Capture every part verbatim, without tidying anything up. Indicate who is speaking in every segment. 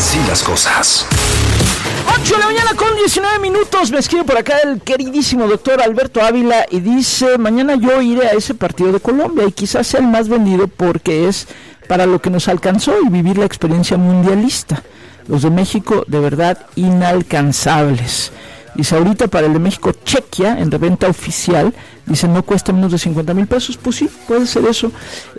Speaker 1: Así las cosas.
Speaker 2: ocho de la mañana con diecinueve minutos. Me escribe por acá el queridísimo doctor Alberto Ávila y dice: mañana yo iré a ese partido de Colombia y quizás sea el más vendido porque es para lo que nos alcanzó y vivir la experiencia mundialista. Los de México, de verdad, inalcanzables. Dice, ahorita para el de México-Chequia, en reventa oficial, dice, no cuesta menos de cincuenta mil pesos. Pues sí, puede ser eso.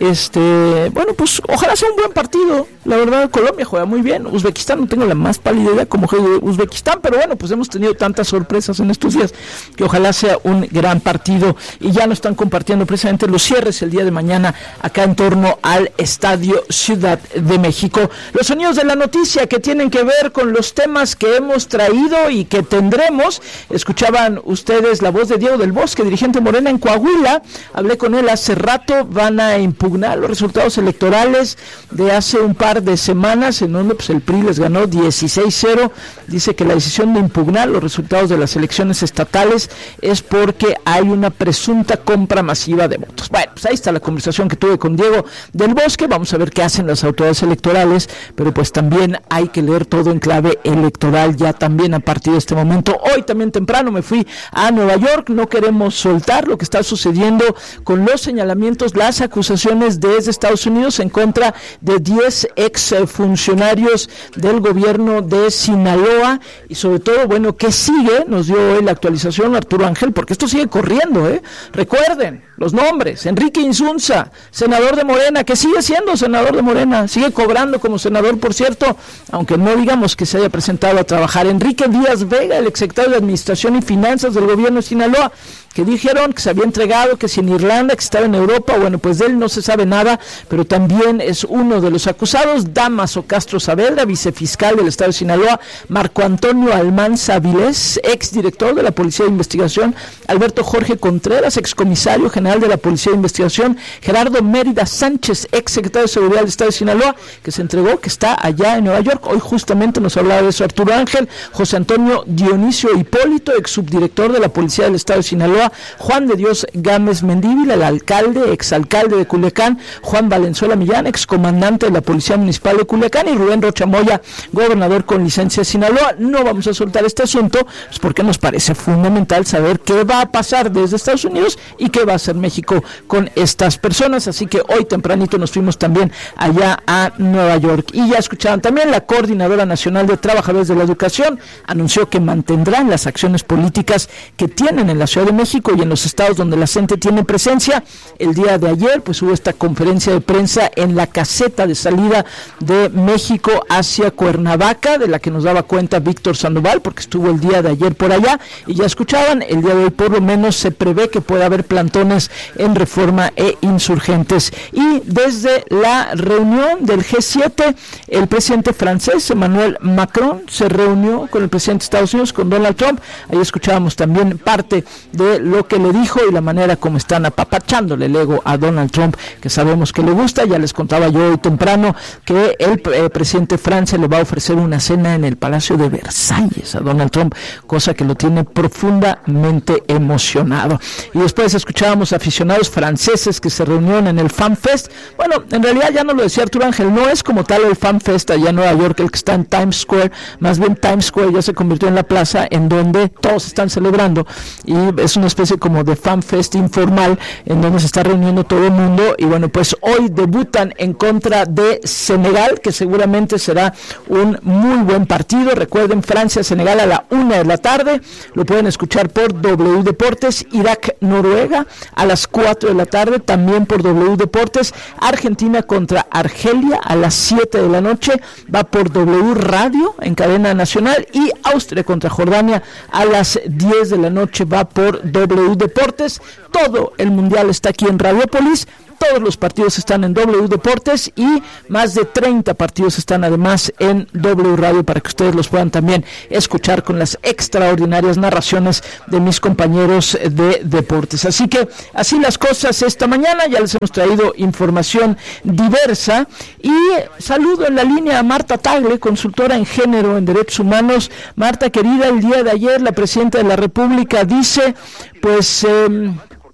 Speaker 2: Este, bueno, pues ojalá sea un buen partido. La verdad, Colombia juega muy bien. Uzbekistán, no tengo la más pálida idea cómo juega Uzbekistán, pero bueno, pues hemos tenido tantas sorpresas en estos días que ojalá sea un gran partido. Y ya nos están compartiendo precisamente los cierres el día de mañana acá en torno al Estadio Ciudad de México. Los sonidos de la noticia que tienen que ver con los temas que hemos traído y que tendremos. Escuchaban ustedes la voz de Diego del Bosque, dirigente Morena en Coahuila. Hablé con él hace rato. Van a impugnar los resultados electorales de hace un par de semanas en donde pues el P R I les ganó dieciséis cero. Dice que la decisión de impugnar los resultados de las elecciones estatales es porque hay una presunta compra masiva de votos. Bueno, pues ahí está la conversación que tuve con Diego del Bosque. Vamos a ver qué hacen las autoridades electorales, pero pues también hay que leer todo en clave electoral ya también a partir de este momento. Hoy también temprano me fui a Nueva York. No queremos soltar lo que está sucediendo con los señalamientos, las acusaciones desde Estados Unidos en contra de diez exfuncionarios del gobierno de Sinaloa y sobre todo, bueno, ¿qué sigue? Nos dio hoy la actualización Arturo Ángel, porque esto sigue corriendo, ¿eh? Recuerden los nombres: Enrique Insunza, senador de Morena, que sigue siendo senador de Morena, sigue cobrando como senador, por cierto, aunque no digamos que se haya presentado a trabajar. Enrique Díaz Vega, el exsecretario de Administración y Finanzas del gobierno de Sinaloa, que dijeron que se había entregado, que si en Irlanda, que estaba en Europa. Bueno, pues de él no se sabe nada, pero también es uno de los acusados. Damaso Castro Saavedra, vicefiscal del estado de Sinaloa. Marco Antonio Almanza Vilés, exdirector de la Policía de Investigación. Alberto Jorge Contreras, excomisario general de la Policía de Investigación. Gerardo Mérida Sánchez, exsecretario de Seguridad del estado de Sinaloa, que se entregó, que está allá en Nueva York. Hoy justamente nos hablaba de eso Arturo Ángel. José Antonio Dionisio Hipólito, exsubdirector de la Policía del estado de Sinaloa. Juan de Dios Gámez Mendívil, el alcalde, exalcalde de Culiacán. Juan Valenzuela Millán, excomandante de la Policía Municipal de Culiacán. Y Rubén Rocha Moya, gobernador con licencia de Sinaloa. No vamos a soltar este asunto, pues porque nos parece fundamental saber qué va a pasar desde Estados Unidos y qué va a hacer México con estas personas. Así que hoy tempranito nos fuimos también allá a Nueva York. Y ya escuchaban también, la Coordinadora Nacional de Trabajadores de la Educación anunció que mantendrán las acciones políticas que tienen en la Ciudad de México y en los estados donde la gente tiene presencia. El día de ayer pues hubo esta conferencia de prensa en la caseta de salida de México hacia Cuernavaca, de la que nos daba cuenta Víctor Sandoval, porque estuvo el día de ayer por allá. Y ya escuchaban, el día de hoy por lo menos se prevé que pueda haber plantones en Reforma e Insurgentes. Y desde la reunión del G siete, el presidente francés Emmanuel Macron se reunió con el presidente de Estados Unidos, con Donald Trump. Ahí escuchábamos también parte de lo que le dijo y la manera como están apapachándole el ego a Donald Trump, que sabemos que le gusta. Ya les contaba yo hoy temprano que el eh, presidente de Francia le va a ofrecer una cena en el Palacio de Versalles a Donald Trump, cosa que lo tiene profundamente emocionado. Y después escuchábamos aficionados franceses que se reunieron en el Fan Fest. Bueno, en realidad ya no lo decía Arturo Ángel, no es como tal el Fan Fest allá en Nueva York, el que está en Times Square. Más bien Times Square ya se convirtió en la plaza en donde todos están celebrando, y es una especie como de Fan Fest informal en donde se está reuniendo todo el mundo. Y bueno, pues hoy debutan en contra de Senegal, que seguramente será un muy buen partido. Recuerden, Francia-Senegal a la una de la tarde, lo pueden escuchar por W Deportes. Irak-Noruega a las cuatro de la tarde, también por W Deportes. Argentina contra Argelia a las siete de la noche, va por W Radio en cadena nacional. Y Austria contra Jordania a las diez de la noche, va por W Deportes. Todo el mundial está aquí en Radiopolis. Todos los partidos están en W Deportes y más de treinta partidos están además en W Radio para que ustedes los puedan también escuchar con las extraordinarias narraciones de mis compañeros de deportes. Así que así las cosas esta mañana. Ya les hemos traído información diversa y saludo en la línea a Marta Tagle, consultora en género en derechos humanos. Marta, querida, el día de ayer la presidenta de la República dice, pues... Eh,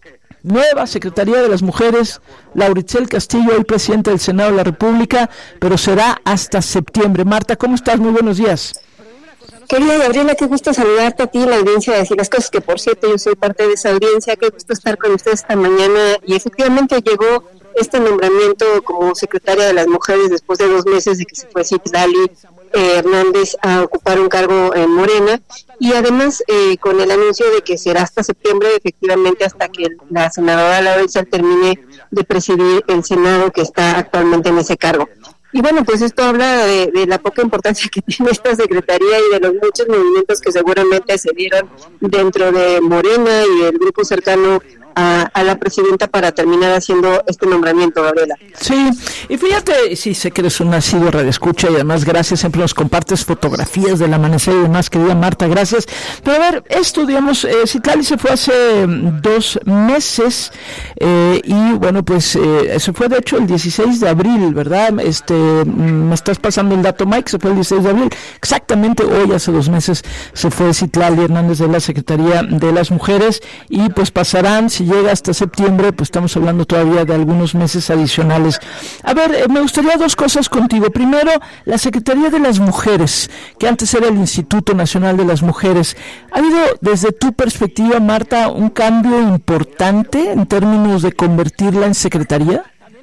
Speaker 2: nueva Secretaría de las Mujeres, Laura Itzel Castillo, hoy presidenta del Senado de la República, pero será hasta septiembre. Marta, ¿cómo estás? Muy buenos días.
Speaker 1: Querida Gabriela, qué gusto saludarte a ti, la audiencia, de decir las cosas, que por cierto yo soy parte de esa audiencia, qué gusto estar con ustedes esta mañana, y efectivamente llegó este nombramiento como secretaria de las mujeres después de dos meses de que se fue Citlali eh, Hernández a ocupar un cargo en Morena, y además eh, con el anuncio de que será hasta septiembre, efectivamente hasta que la senadora Laura Itzel termine de presidir el Senado, que está actualmente en ese cargo. Y bueno, pues esto habla de, de la poca importancia que tiene esta secretaría y de los muchos movimientos que seguramente se dieron dentro de Morena y el grupo cercano a, a la presidenta para terminar haciendo este nombramiento, Gabriela.
Speaker 2: Sí, y fíjate, sí, sé que eres un nacido radioescucha y además gracias, siempre nos compartes fotografías del amanecer y demás, querida Marta, gracias. Pero a ver, esto, digamos, eh, Citlali se fue hace dos meses eh, y bueno, pues eh, se fue de hecho el dieciséis de abril, ¿verdad? Este, me estás pasando el dato, Mike, se fue el dieciséis de abril, exactamente hoy, hace dos meses, se fue Citlali Hernández de la Secretaría de las Mujeres, y pues pasarán, si llega hasta septiembre, pues estamos hablando todavía de algunos meses adicionales. A ver, eh, me gustaría dos cosas contigo. Primero, la Secretaría de las Mujeres, que antes era el Instituto Nacional de las Mujeres. ¿Ha habido, desde tu perspectiva, Marta, un cambio importante en términos de convertirla en secretaría?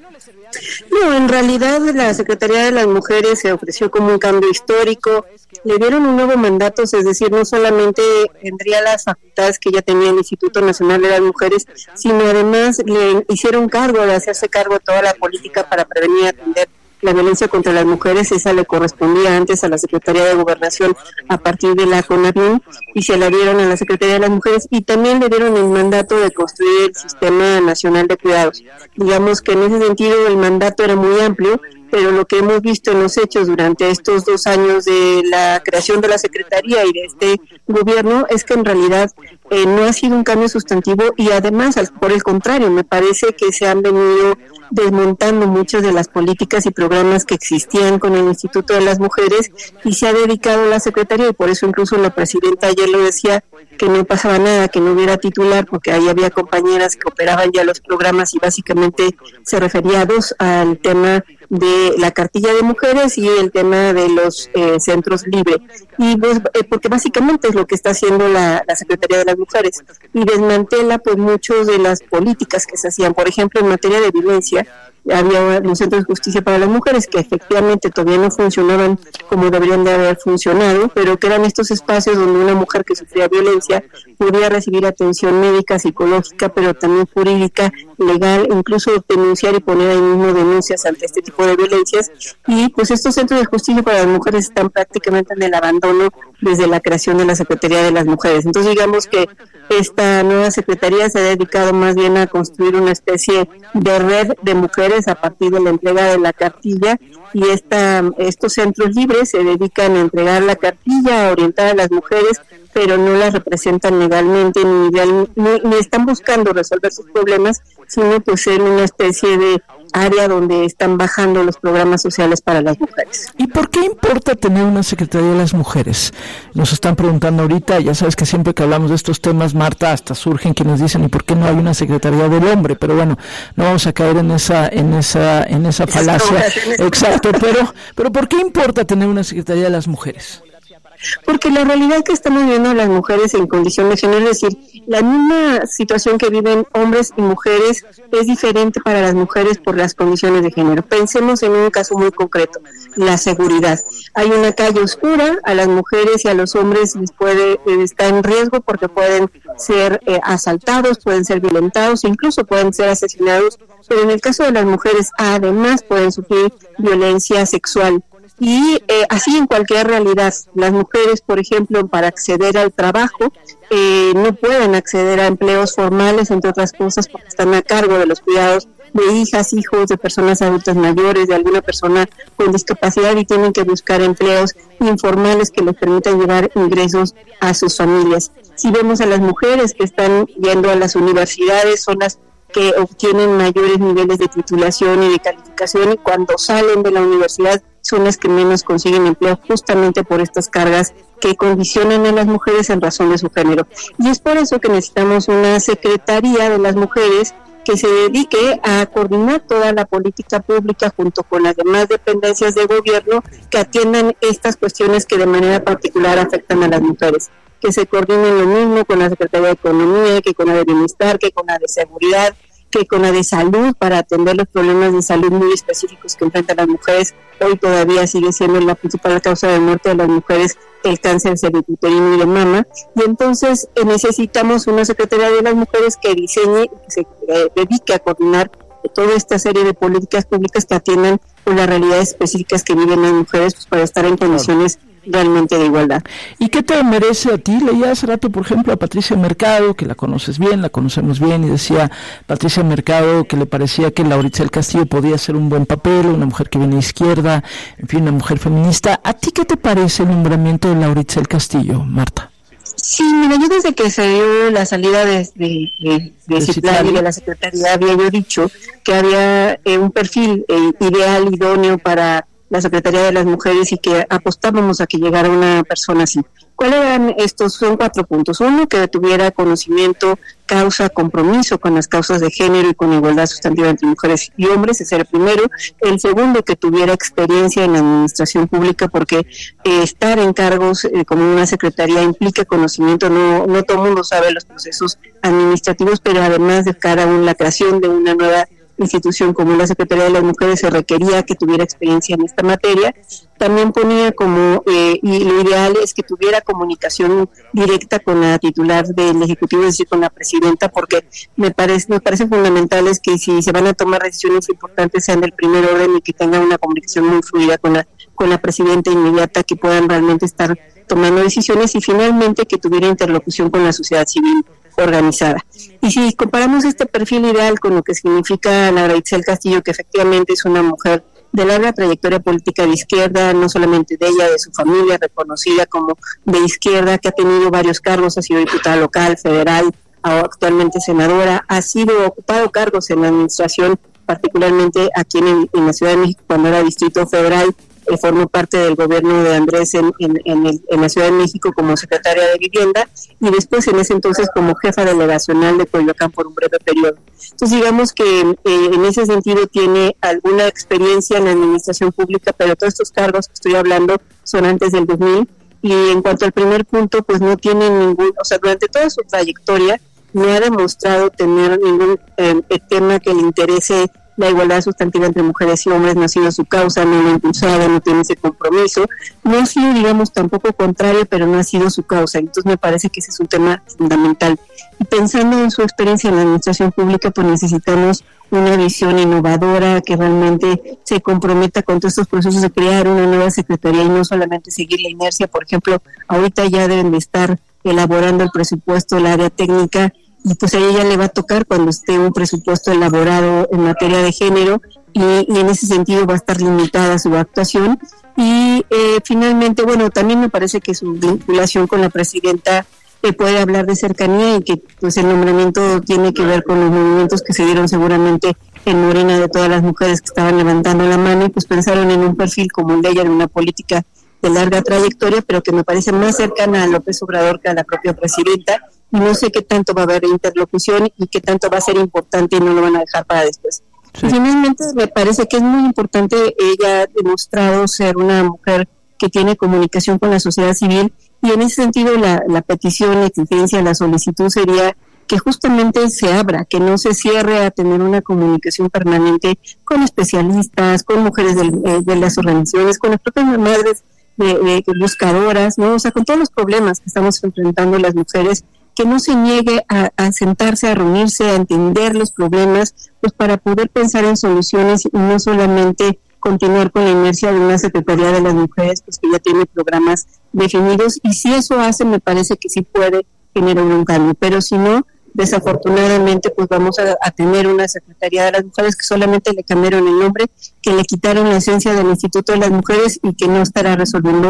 Speaker 1: No, en realidad la Secretaría de las Mujeres se ofreció como un cambio histórico, le dieron un nuevo mandato, es decir, no solamente tendría las facultades que ya tenía el Instituto Nacional de las Mujeres, sino además le hicieron cargo de hacerse cargo de toda la política para prevenir y atender la violencia contra las mujeres. Esa le correspondía antes a la Secretaría de Gobernación a partir de la CONAVIM, y se la dieron a la Secretaría de las Mujeres, y también le dieron el mandato de construir el Sistema Nacional de Cuidados. Digamos que en ese sentido el mandato era muy amplio, pero lo que hemos visto en los hechos durante estos dos años de la creación de la Secretaría y de este gobierno es que en realidad eh, no ha sido un cambio sustantivo, y además, por el contrario, me parece que se han venido desmontando muchas de las políticas y programas que existían con el Instituto de las Mujeres, y se ha dedicado la Secretaría, y por eso incluso la presidenta ayer lo decía, que no pasaba nada, que no hubiera titular, porque ahí había compañeras que operaban ya los programas, y básicamente se refería a dos, al tema de la cartilla de mujeres y el tema de los eh, centros libres, y pues, eh, porque básicamente es lo que está haciendo la, la Secretaría de las Mujeres, y desmantela pues muchas de las políticas que se hacían. Por ejemplo, en materia de violencia, había los centros de justicia para las mujeres que efectivamente todavía no funcionaban como deberían de haber funcionado, pero que eran estos espacios donde una mujer que sufría violencia podía recibir atención médica, psicológica, pero también jurídica, legal, incluso denunciar y poner ahí mismo denuncias ante este tipo de violencias. Y pues estos centros de justicia para las mujeres están prácticamente en el abandono desde la creación de la Secretaría de las Mujeres. Entonces digamos que esta nueva Secretaría se ha dedicado más bien a construir una especie de red de mujeres a partir de la entrega de la cartilla, y esta, estos centros libres se dedican a entregar la cartilla, a orientar a las mujeres, pero no las representan legalmente, ni, ni, ni están buscando resolver sus problemas, sino pues ser una especie de área donde están bajando los programas sociales para las mujeres.
Speaker 2: ¿Y por qué importa tener una Secretaría de las Mujeres? Nos están preguntando ahorita, ya sabes que siempre que hablamos de estos temas, Marta, hasta surgen quienes dicen, ¿y por qué no hay una Secretaría del Hombre? Pero bueno, no vamos a caer en esa en esa en esa falacia. Exacto, pero pero ¿por qué importa tener una Secretaría de las Mujeres?
Speaker 1: Porque la realidad que estamos viendo las mujeres en condición de género, es decir, la misma situación que viven hombres y mujeres es diferente para las mujeres por las condiciones de género. Pensemos en un caso muy concreto, la seguridad. Hay una calle oscura, a las mujeres y a los hombres les puede eh, estar en riesgo porque pueden ser eh, asaltados, pueden ser violentados, incluso pueden ser asesinados, pero en el caso de las mujeres además pueden sufrir violencia sexual. Y eh, así en cualquier realidad, las mujeres, por ejemplo, para acceder al trabajo, eh, no pueden acceder a empleos formales, entre otras cosas, porque están a cargo de los cuidados de hijas, hijos, de personas adultas mayores, de alguna persona con discapacidad, y tienen que buscar empleos informales que les permitan llevar ingresos a sus familias. Si vemos a las mujeres que están yendo a las universidades, son las que obtienen mayores niveles de titulación y de calificación, y cuando salen de la universidad son las que menos consiguen empleo justamente por estas cargas que condicionan a las mujeres en razón de su género. Y es por eso que necesitamos una Secretaría de las Mujeres que se dedique a coordinar toda la política pública junto con las demás dependencias de gobierno que atiendan estas cuestiones que de manera particular afectan a las mujeres. Que se coordinen lo mismo con la Secretaría de Economía, que con la de Bienestar, que con la de Seguridad, que con la de Salud, para atender los problemas de salud muy específicos que enfrentan las mujeres. Hoy todavía sigue siendo la principal causa de muerte de las mujeres el cáncer cervicuterino y de mama, y entonces eh, necesitamos una Secretaría de las Mujeres que diseñe y que se eh, dedique a coordinar toda esta serie de políticas públicas que atiendan con las realidades específicas que viven las mujeres, pues, para estar en condiciones realmente de igualdad.
Speaker 2: ¿Y qué te merece a ti? Leía hace rato, por ejemplo, a Patricia Mercado, que la conoces bien, la conocemos bien, y decía Patricia Mercado que le parecía que Laura Itzel Castillo podía hacer un buen papel, una mujer que viene de izquierda, en fin, una mujer feminista. ¿A ti qué te parece el nombramiento de Laura Itzel Castillo, Marta?
Speaker 1: Sí, mira, yo desde que se dio la salida de, de, de, de Citlali y de la Secretaría había yo dicho que había eh, un perfil eh, ideal, idóneo para la Secretaría de las Mujeres y que apostábamos a que llegara una persona así. ¿Cuáles eran estos? Son cuatro puntos. Uno, que tuviera conocimiento, causa, compromiso con las causas de género y con igualdad sustantiva entre mujeres y hombres, ese era el primero. El segundo, que tuviera experiencia en la administración pública, porque eh, estar en cargos eh, como una secretaría implica conocimiento. No, no todo el mundo sabe los procesos administrativos, pero además de cara a una, la creación de una nueva institución como la Secretaría de las Mujeres se requería que tuviera experiencia en esta materia. También ponía como, eh, y lo ideal es que tuviera comunicación directa con la titular del Ejecutivo, es decir, con la presidenta, porque me parece, me parece fundamental es que si se van a tomar decisiones importantes sean del primer orden y que tengan una comunicación muy fluida con la, con la presidenta inmediata, que puedan realmente estar tomando decisiones, y finalmente que tuviera interlocución con la sociedad civil organizada. Y si comparamos este perfil ideal con lo que significa Laura Itzel Castillo, que efectivamente es una mujer de larga trayectoria política de izquierda, no solamente de ella, de su familia, reconocida como de izquierda, que ha tenido varios cargos, ha sido diputada local, federal, actualmente senadora, ha sido ocupado cargos en la administración, particularmente aquí en, en la Ciudad de México, cuando era Distrito Federal, eh, formó parte del gobierno de Andrés en, en, en, el, en la Ciudad de México como secretaria de Vivienda, y después en ese entonces como jefa delegacional de Coyoacán por un breve periodo. Entonces digamos que eh, en ese sentido tiene alguna experiencia en la administración pública, pero todos estos cargos que estoy hablando son antes del dos mil, y en cuanto al primer punto, pues no tiene ningún, o sea, durante toda su trayectoria no ha demostrado tener ningún eh, tema que le interese la igualdad sustantiva entre mujeres y hombres, no ha sido su causa, no lo ha impulsado, no tiene ese compromiso, no ha sido, digamos, tampoco contrario, pero no ha sido su causa. Entonces me parece que ese es un tema fundamental. Y pensando en su experiencia en la administración pública, pues necesitamos una visión innovadora que realmente se comprometa con todos estos procesos de crear una nueva secretaría y no solamente seguir la inercia. Por ejemplo, ahorita ya deben de estar elaborando el presupuesto, el área técnica, y pues a ella le va a tocar cuando esté un presupuesto elaborado en materia de género, y, y en ese sentido va a estar limitada su actuación. Y eh, finalmente, bueno, también me parece que su vinculación con la presidenta eh, puede hablar de cercanía, y que pues el nombramiento tiene que ver con los movimientos que se dieron seguramente en Morena de todas las mujeres que estaban levantando la mano, y pues pensaron en un perfil como el de ella, de una política de larga trayectoria, pero que me parece más cercana a López Obrador que a la propia presidenta. Y no sé qué tanto va a haber interlocución y qué tanto va a ser importante y no lo van a dejar para después. Sí. Y finalmente me parece que es muy importante, ella ha demostrado ser una mujer que tiene comunicación con la sociedad civil, y en ese sentido la, la petición, la exigencia, la solicitud sería que justamente se abra, que no se cierre a tener una comunicación permanente con especialistas, con mujeres de, de las organizaciones, con las propias madres de, de, de buscadoras, ¿no? O sea, con todos los problemas que estamos enfrentando las mujeres, que no se niegue a, a sentarse, a reunirse, a entender los problemas, pues para poder pensar en soluciones y no solamente continuar con la inercia de una Secretaría de las Mujeres, pues que ya tiene programas definidos, y si eso hace, me parece que sí puede generar un cambio, pero si no, desafortunadamente, pues vamos a, a tener una Secretaría de las Mujeres que solamente le cambiaron el nombre, que le quitaron la esencia del Instituto de las Mujeres y que no estará resolviendo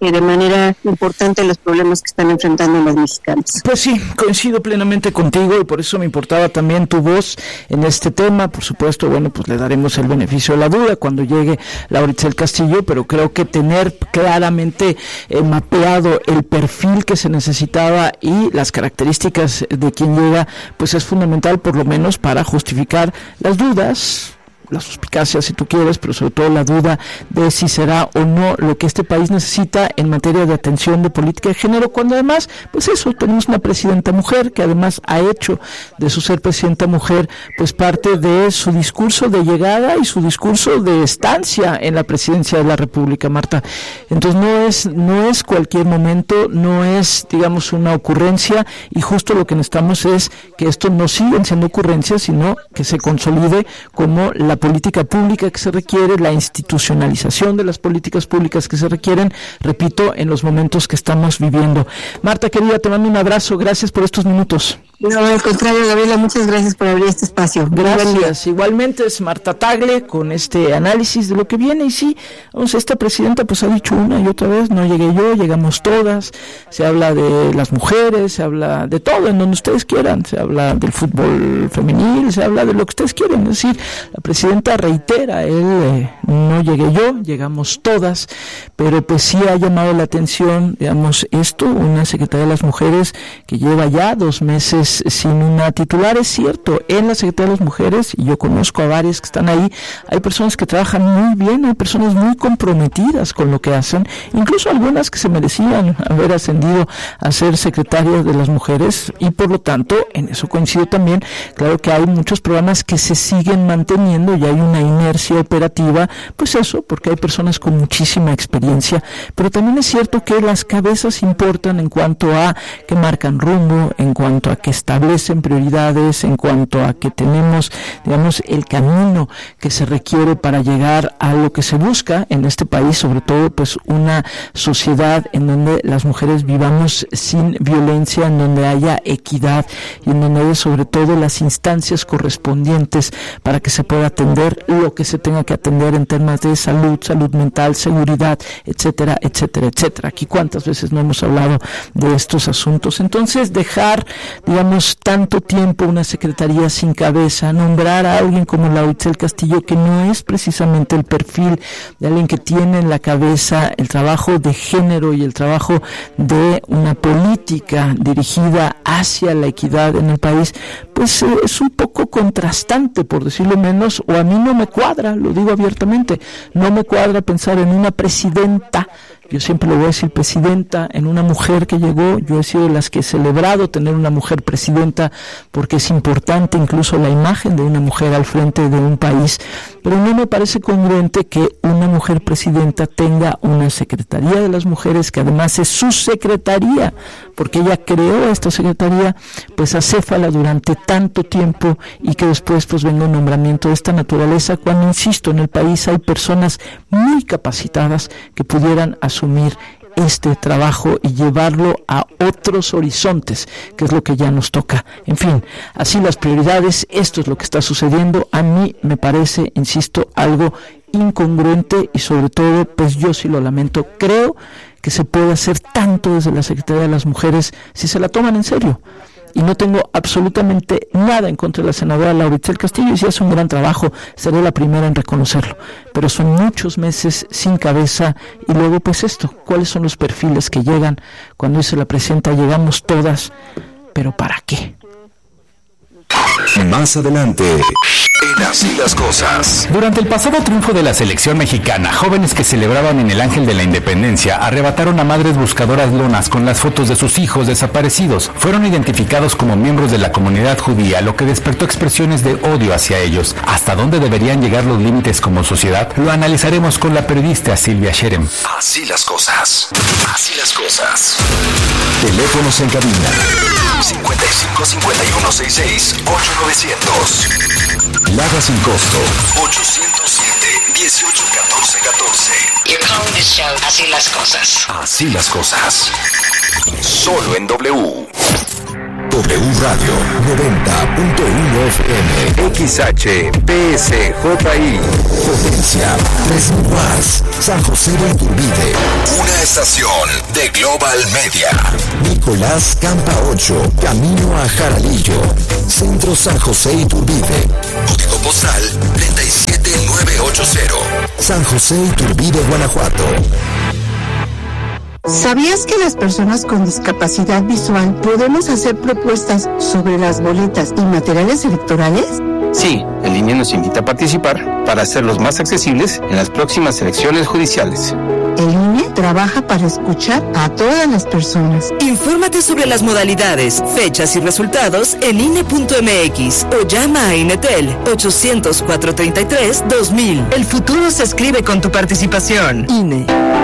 Speaker 1: eh, de manera importante los problemas que están enfrentando los mexicanos.
Speaker 2: Pues sí, coincido plenamente contigo y por eso me importaba también tu voz en este tema. Por supuesto, bueno, pues le daremos el beneficio de la duda cuando llegue Laura Itzel Castillo, pero creo que tener claramente eh, mapeado el perfil que se necesitaba y las características de quien llega, pues es fundamental, por lo menos para justificar las dudas, la suspicacia si tú quieres, pero sobre todo la duda de si será o no lo que este país necesita en materia de atención de política de género, cuando además, pues eso, tenemos una presidenta mujer que además ha hecho de su ser presidenta mujer, pues parte de su discurso de llegada y su discurso de estancia en la presidencia de la República, Marta. Entonces no es, no es cualquier momento, no es, digamos, una ocurrencia, y justo lo que necesitamos es que esto no sigan siendo ocurrencias, sino que se consolide como la política pública que se requiere, la institucionalización de las políticas públicas que se requieren, repito, en los momentos que estamos viviendo. Marta, querida, te mando un abrazo, gracias por estos minutos.
Speaker 1: No, al contrario, Gabriela, muchas gracias por abrir este espacio.
Speaker 2: Gracias. Igualmente es Marta Tagle con este análisis de lo que viene. Y sí, vamos, esta presidenta pues ha dicho una y otra vez, no llegué yo, llegamos todas. Se habla de las mujeres, se habla de todo, en donde ustedes quieran. Se habla del fútbol femenil, se habla de lo que ustedes quieren. Es decir, la presidenta reitera, él, eh, no llegué yo, llegamos todas. Pero pues sí ha llamado la atención, digamos, esto, una Secretaría de las Mujeres que lleva ya dos meses sin una titular. Es cierto, en la Secretaría de las Mujeres, y yo conozco a varias que están ahí, hay personas que trabajan muy bien, hay personas muy comprometidas con lo que hacen, incluso algunas que se merecían haber ascendido a ser secretarias de las mujeres, y por lo tanto, en eso coincido también, claro que hay muchos programas que se siguen manteniendo y hay una inercia operativa, pues eso, porque hay personas con muchísima experiencia, pero también es cierto que las cabezas importan en cuanto a que marcan rumbo, en cuanto a que establecen prioridades, en cuanto a que tenemos, digamos, el camino que se requiere para llegar a lo que se busca en este país, sobre todo pues una sociedad en donde las mujeres vivamos sin violencia, en donde haya equidad y en donde haya sobre todo las instancias correspondientes para que se pueda atender lo que se tenga que atender en temas de salud, salud mental, seguridad, etcétera, etcétera, etcétera. Aquí cuántas veces no hemos hablado de estos asuntos. Entonces, dejar, digamos, tanto tiempo una secretaría sin cabeza, nombrar a alguien como Laura Itzel Castillo, que no es precisamente el perfil de alguien que tiene en la cabeza el trabajo de género y el trabajo de una política dirigida hacia la equidad en el país, pues eh, es un poco contrastante, por decirlo menos, o a mí no me cuadra, lo digo abiertamente, no me cuadra pensar en una presidenta. Yo siempre le voy a decir presidenta, en una mujer que llegó. Yo he sido de las que he celebrado tener una mujer presidenta, porque es importante incluso la imagen de una mujer al frente de un país, pero no me parece congruente que una mujer presidenta tenga una secretaría de las mujeres, que además es su secretaría, porque ella creó esta secretaría, pues acéfala durante tanto tiempo, y que después pues venga un nombramiento de esta naturaleza, cuando, insisto, en el país hay personas muy capacitadas que pudieran asumir este trabajo y llevarlo a otros horizontes, que es lo que ya nos toca. En fin, así las prioridades, esto es lo que está sucediendo. A mí me parece, insisto, algo incongruente, y sobre todo, pues yo sí lo lamento. Creo que se puede hacer tanto desde la Secretaría de las Mujeres si se la toman en serio. Y no tengo absolutamente nada en contra de la senadora Laura Itzel Castillo, y si hace un gran trabajo, seré la primera en reconocerlo. Pero son muchos meses sin cabeza, y luego pues esto, ¿cuáles son los perfiles que llegan? Cuando dice la presidenta, llegamos todas, ¿pero para qué?
Speaker 3: Más adelante, en Así las Cosas.
Speaker 4: Durante el pasado triunfo de la selección mexicana, jóvenes que celebraban en el Ángel de la Independencia arrebataron a madres buscadoras lonas con las fotos de sus hijos desaparecidos. Fueron identificados como miembros de la comunidad judía, lo que despertó expresiones de odio hacia ellos. ¿Hasta dónde deberían llegar los límites como sociedad? Lo analizaremos con la periodista Silvia Sherem.
Speaker 3: Así las cosas. Así las cosas. Teléfonos en cabina. cincuenta y cinco, cincuenta y uno, sesenta y seis, ocho novecientos. Lada sin costo. ochocientos siete, dieciocho, catorce, catorce.
Speaker 5: You're calling this show Así las Cosas.
Speaker 3: Así las cosas. Solo en W. W Radio noventa punto uno F M. X H P S J I. Potencia tres mil watts. San José de Iturbide. Una estación de Global Media. Nicolás Campa ocho, camino a Jaralillo. Centro San José Iturbide. Código postal treinta y siete mil novecientos ochenta. San José Iturbide, Guanajuato.
Speaker 6: ¿Sabías que las personas con discapacidad visual podemos hacer propuestas sobre las boletas y materiales electorales?
Speaker 7: Sí, el I N E nos invita a participar para hacerlos más accesibles en las próximas elecciones judiciales.
Speaker 6: El I N E trabaja para escuchar a todas las personas.
Speaker 8: Infórmate sobre las modalidades, fechas y resultados en I N E punto M X o llama a Inetel ochocientos, cuatrocientos treinta y tres, dos mil. El futuro se escribe con tu participación. I N E.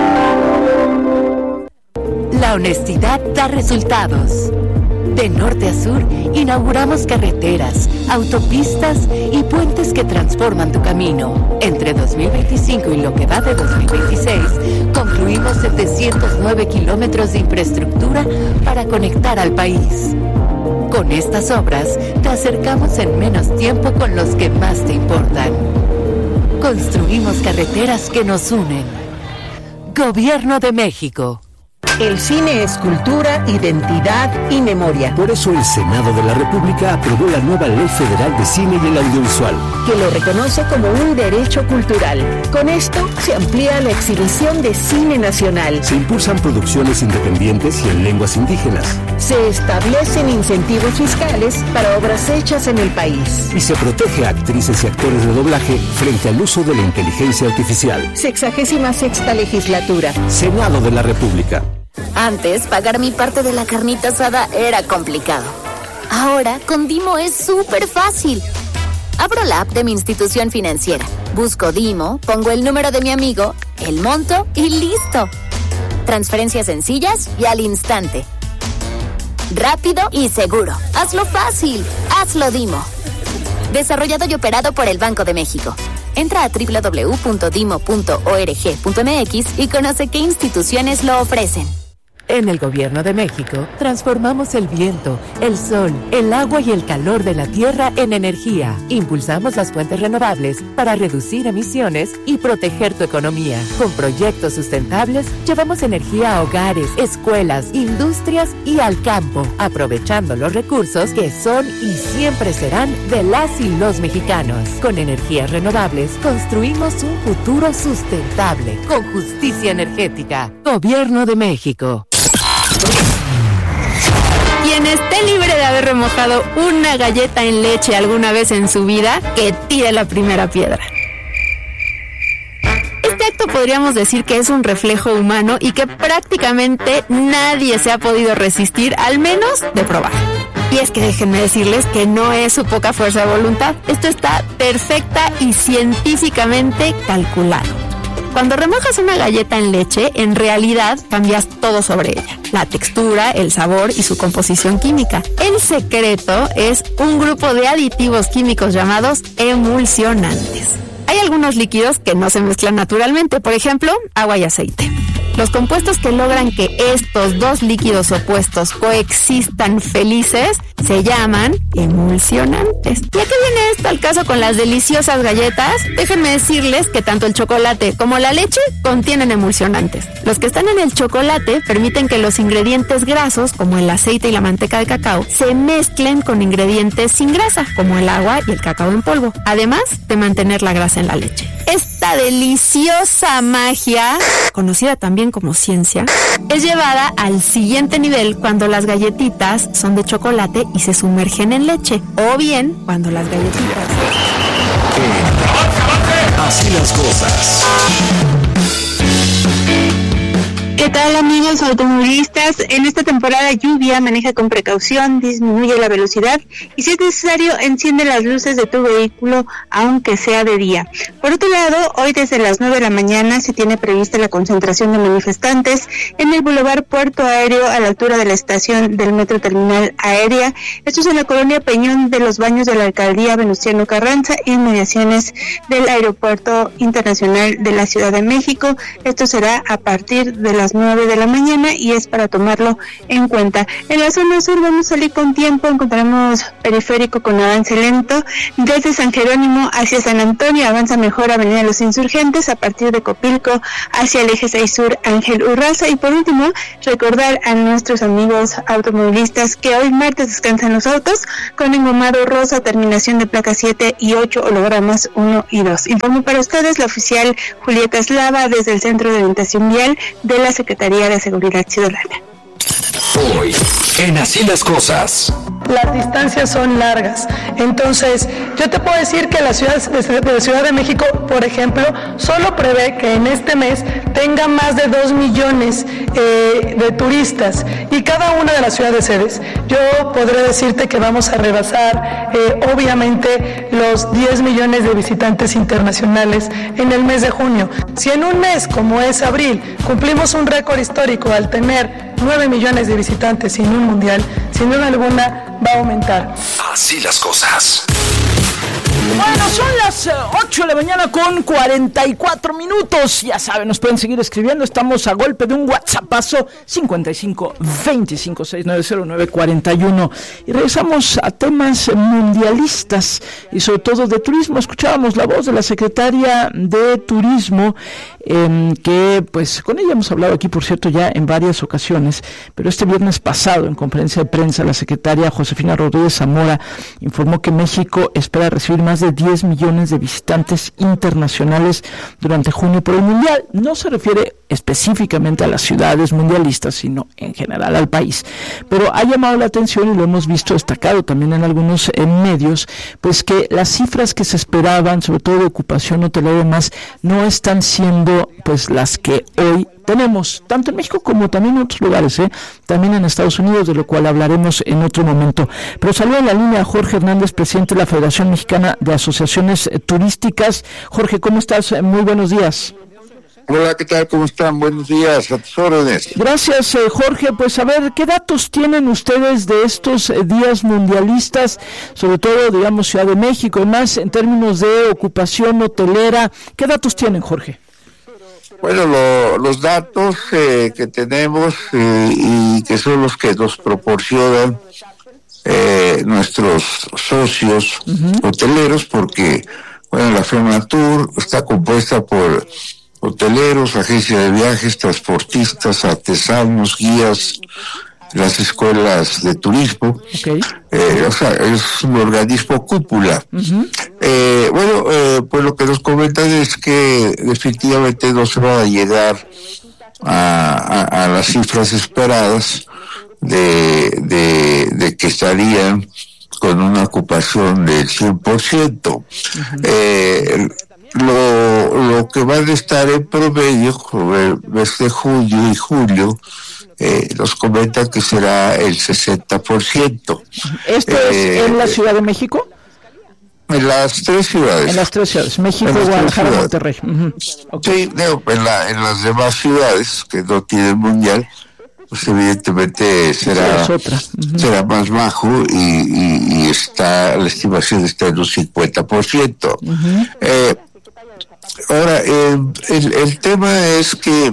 Speaker 9: La honestidad da resultados. De norte a sur, inauguramos carreteras, autopistas y puentes que transforman tu camino. Entre dos mil veinticinco y lo que va de dos mil veintiséis, concluimos setecientos nueve kilómetros de infraestructura para conectar al país. Con estas obras, te acercamos en menos tiempo con los que más te importan. Construimos carreteras que nos unen. Gobierno de México.
Speaker 10: El cine es cultura, identidad y memoria.
Speaker 11: Por eso el Senado de la República aprobó la nueva Ley Federal de Cine y el Audiovisual,
Speaker 10: que lo reconoce como un derecho cultural. Con esto se amplía la exhibición de cine nacional.
Speaker 11: Se impulsan producciones independientes y en lenguas indígenas.
Speaker 10: Se establecen incentivos fiscales para obras hechas en el país.
Speaker 11: Y se protege a actrices y actores de doblaje frente al uso de la inteligencia artificial.
Speaker 10: Sexagésima sexta legislatura.
Speaker 11: Senado de la República.
Speaker 12: Antes, pagar mi parte de la carnita asada era complicado. Ahora, con Dimo es súper fácil. Abro la app de mi institución financiera, busco Dimo, pongo el número de mi amigo, el monto y listo. Transferencias sencillas y al instante. Rápido y seguro. Hazlo fácil. Hazlo Dimo. Desarrollado y operado por el Banco de México. Entra a doble u doble u doble u punto dimo punto org punto m x y conoce qué instituciones lo ofrecen.
Speaker 9: En el Gobierno de México, transformamos el viento, el sol, el agua y el calor de la tierra en energía. Impulsamos las fuentes renovables para reducir emisiones y proteger tu economía. Con proyectos sustentables, llevamos energía a hogares, escuelas, industrias y al campo, aprovechando los recursos que son y siempre serán de las y los mexicanos. Con energías renovables, construimos un futuro sustentable, con justicia energética. Gobierno de México.
Speaker 13: Quien esté libre de haber remojado una galleta en leche alguna vez en su vida, que tire la primera piedra. Este acto podríamos decir que es un reflejo humano y que prácticamente nadie se ha podido resistir, al menos de probar. Y es que déjenme decirles que no es su poca fuerza de voluntad. Esto está perfecta y científicamente calculado. Cuando remojas una galleta en leche, en realidad cambias todo sobre ella. La textura, el sabor y su composición química. El secreto es un grupo de aditivos químicos llamados emulsionantes. Hay algunos líquidos que no se mezclan naturalmente, por ejemplo, agua y aceite. Los compuestos que logran que estos dos líquidos opuestos coexistan felices se llaman emulsionantes. ¿Y a qué viene esto al caso con las deliciosas galletas? Déjenme decirles que tanto el chocolate como la leche contienen emulsionantes. Los que están en el chocolate permiten que los ingredientes grasos, como el aceite y la manteca de cacao, se mezclen con ingredientes sin grasa, como el agua y el cacao en polvo, además de mantener la grasa en la leche. Esta deliciosa magia, conocida también como ciencia, es llevada al siguiente nivel cuando las galletitas son de chocolate y se sumergen en leche, o bien cuando las galletitas...
Speaker 3: Así las cosas.
Speaker 1: ¿Qué tal, amigos automovilistas? En esta temporada de lluvia, maneja con precaución, disminuye la velocidad y si es necesario, enciende las luces de tu vehículo aunque sea de día. Por otro lado, hoy desde las nueve de la mañana se tiene prevista la concentración de manifestantes en el Boulevard Puerto Aéreo a la altura de la estación del Metro Terminal Aérea. Esto es en la colonia Peñón de los Baños de la Alcaldía Venustiano Carranza, inmediaciones del Aeropuerto Internacional de la Ciudad de México. Esto será a partir de las
Speaker 14: nueve de la mañana y es para tomarlo en cuenta. En la zona sur vamos a salir con tiempo, encontraremos periférico con avance lento desde San Jerónimo hacia San Antonio, avanza mejor Avenida Los Insurgentes a partir de Copilco hacia el eje seis sur Ángel Urraza. Y por último, recordar a nuestros amigos automovilistas que hoy martes descansan los autos con engomado rosa, terminación de placa siete y ocho, hologramas uno y dos. Informo para ustedes la oficial Julieta Eslava desde el Centro de Orientación Vial de la Secretaría de Seguridad Ciudadana.
Speaker 3: Hoy, en Así las Cosas.
Speaker 15: Las distancias son largas, entonces yo te puedo decir que la ciudad de, de Ciudad de México, por ejemplo, solo prevé que en este mes tenga más de dos millones eh, de turistas, y cada una de las ciudades sedes, yo podré decirte que vamos a rebasar eh, obviamente los diez millones de visitantes internacionales en el mes de junio. Si en un mes como es abril cumplimos un récord histórico al tener nueve millones de visitantes sin un mundial, sin duda alguna va a aumentar.
Speaker 3: Así las cosas.
Speaker 2: Bueno, son las ocho de la mañana con cuarenta y cuatro minutos. Ya saben, nos pueden seguir escribiendo. Estamos a golpe de un WhatsAppazo cincuenta y cinco veinticinco sesenta y nueve cero nueve cuarenta y uno. Y regresamos a temas mundialistas y sobre todo de turismo. Escuchábamos la voz de la secretaria de Turismo, eh, que pues con ella hemos hablado aquí, por cierto, ya en varias ocasiones, pero este viernes pasado en conferencia de prensa la secretaria Josefina Rodríguez Zamora informó que México espera recibir más de diez millones de visitantes internacionales durante junio por el Mundial. No se refiere específicamente a las ciudades mundialistas, sino en general al país. Pero ha llamado la atención, y lo hemos visto destacado también en algunos eh, medios, pues que las cifras que se esperaban, sobre todo de ocupación hotelera y demás, no están siendo pues las que hoy tenemos, tanto en México como también en otros lugares, ¿eh? También en Estados Unidos, de lo cual hablaremos en otro momento. Pero saludo en la línea a Jorge Hernández, presidente de la Federación Mexicana de Asociaciones Turísticas. Jorge, ¿cómo estás? Muy buenos días.
Speaker 16: Hola, ¿qué tal? ¿Cómo están? Buenos días, a tus órdenes.
Speaker 2: Gracias, eh, Jorge. Pues a ver, ¿qué datos tienen ustedes de estos eh, días mundialistas, sobre todo, digamos, Ciudad de México y más, en términos de ocupación hotelera? ¿Qué datos tienen, Jorge?
Speaker 16: Bueno, lo, los datos eh, que tenemos eh, y que son los que nos proporcionan eh, nuestros socios uh-huh. hoteleros, porque, bueno, la FEMATUR está compuesta por hoteleros, agencias de viajes, transportistas, artesanos, guías, las escuelas de turismo.
Speaker 2: Okay.
Speaker 16: Eh, o sea, es un organismo cúpula. Uh-huh. Eh, bueno, eh, pues lo que nos comentan es que definitivamente no se va a llegar a, a, a las cifras esperadas de, de, de que estarían con una ocupación del cien por ciento. Uh-huh. Eh, lo, lo que van a estar en promedio desde junio y julio, Eh, nos comentan que será el sesenta por ciento.
Speaker 2: ¿Esto eh, es en la Ciudad de México?
Speaker 16: En las tres ciudades.
Speaker 2: En las tres ciudades, México, Guadalajara, Monterrey. Uh-huh. Okay.
Speaker 16: Sí, no, en, la, en las demás ciudades que no tienen mundial, pues evidentemente será,
Speaker 2: sí, otra. Uh-huh.
Speaker 16: será más bajo y, y, y está, la estimación está en un cincuenta por ciento. Uh-huh. Eh, ahora, eh, el, el tema es que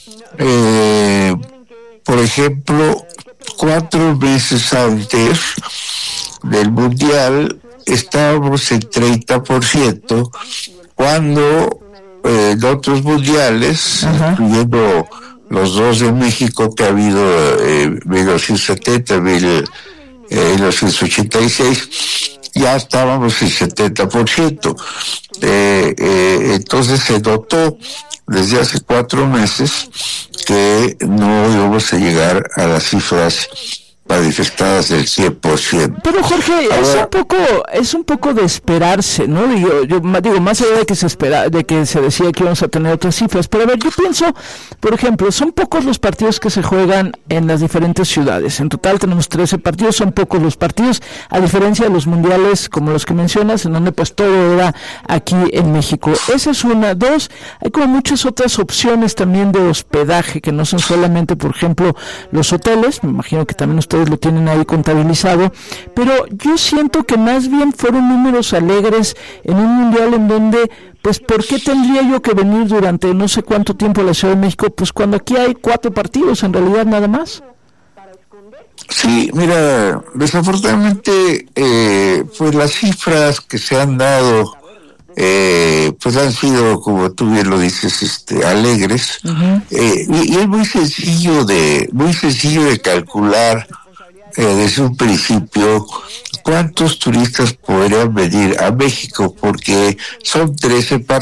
Speaker 16: eh, por ejemplo, cuatro meses antes del Mundial estábamos en treinta por ciento, cuando eh, en otros mundiales, uh-huh. incluyendo los dos de México que ha habido en eh, mil novecientos setenta y mil novecientos ochenta y seis, ya estábamos en setenta por ciento. Eh, eh, entonces se notó desde hace cuatro meses que no íbamos a llegar a las cifras manifestadas del cien por ciento.
Speaker 2: Pero Jorge, ahora, es un poco es un poco de esperarse, ¿no? Yo, yo digo, más allá de que se espera, de que se decía que íbamos a tener otras cifras, pero a ver, yo pienso, por ejemplo, son pocos los partidos que se juegan en las diferentes ciudades. En total tenemos trece partidos, son pocos los partidos, a diferencia de los mundiales como los que mencionas, en donde pues todo era aquí en México. Esa es una. Dos, hay como muchas otras opciones también de hospedaje, que no son solamente, por ejemplo, los hoteles. Me imagino que también ustedes ustedes lo tienen ahí contabilizado, pero yo siento que más bien fueron números alegres en un mundial en donde, pues, ¿por qué tendría yo que venir durante no sé cuánto tiempo a la Ciudad de México? Pues cuando aquí hay cuatro partidos, en realidad nada más.
Speaker 16: Sí, mira, desafortunadamente, eh, pues las cifras que se han dado, eh, pues han sido, como tú bien lo dices, este, alegres, uh-huh. eh, y, y es muy sencillo de, muy sencillo de calcular eh, desde un principio cuántos turistas podrían venir a México, porque son trece partidos.